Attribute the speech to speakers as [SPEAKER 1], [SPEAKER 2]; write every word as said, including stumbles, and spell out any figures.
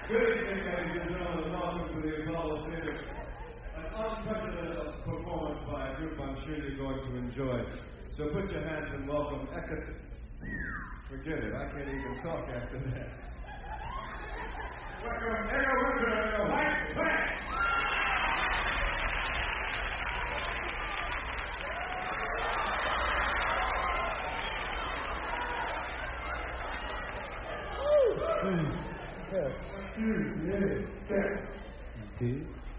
[SPEAKER 1] Good evening, ladies and gentlemen. Welcome to the Apollo Theater. An unprecedented performance by a group I'm sure you're going to enjoy. So put your hands and welcome Eka. Forget it, I can't even talk after that. Welcome Eka Winter and the White Band.
[SPEAKER 2] Yeah. Yeah. Yeah.